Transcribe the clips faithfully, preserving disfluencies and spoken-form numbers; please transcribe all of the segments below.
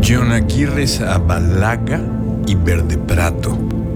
John Aguirre Zabalaga y Verde Prato.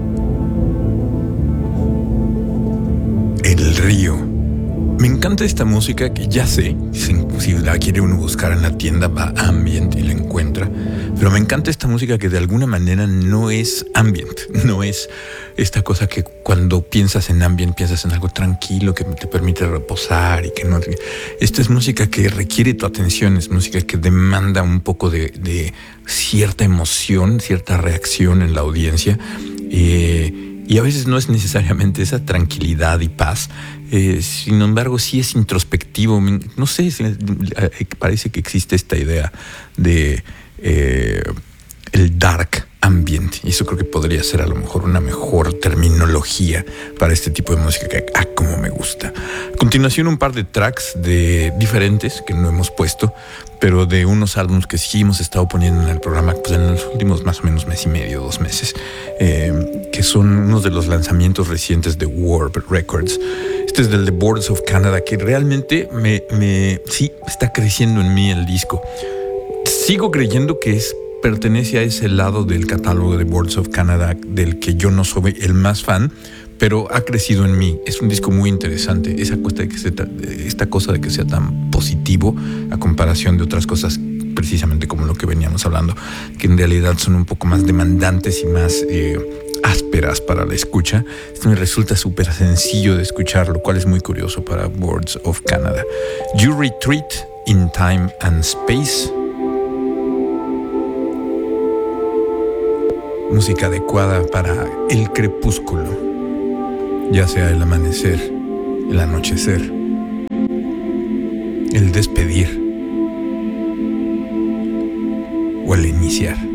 El río. Me encanta esta música que ya sé, si, si la quiere uno buscar en la tienda, va a Ambient y la encuentra. Pero me encanta esta música que de alguna manera no es ambient, no es esta cosa que cuando piensas en ambient piensas en algo tranquilo que te permite reposar y que no... Esta es música que requiere tu atención, es música que demanda un poco de, de cierta emoción, cierta reacción en la audiencia. Eh, Y a veces no es necesariamente esa tranquilidad y paz, eh, sin embargo sí es introspectivo. No sé, parece que existe esta idea de eh, el dark ambient, y eso creo que podría ser a lo mejor una mejor terminología para este tipo de música que, ah, como me gusta. A continuación, un par de tracks de diferentes que no hemos puesto, pero de unos álbumes que sí hemos estado poniendo en el programa pues en los últimos más o menos mes y medio, dos meses, eh, que son unos de los lanzamientos recientes de Warp Records. Este es del The Boards of Canada, que realmente me, me sí está creciendo en mí el disco. Sigo creyendo que es pertenece a ese lado del catálogo de Boards of Canada del que yo no soy el más fan, pero ha crecido en mí. Es un disco muy interesante. Esa cosa de que sea, esta cosa de que sea tan positivo a comparación de otras cosas, precisamente como lo que veníamos hablando, que en realidad son un poco más demandantes y más eh, ásperas para la escucha. Esto me resulta súper sencillo de escuchar, lo cual es muy curioso para Boards of Canada. You Retreat in Time and Space. Música adecuada para el crepúsculo, ya sea el amanecer, el anochecer, el despedir o el iniciar.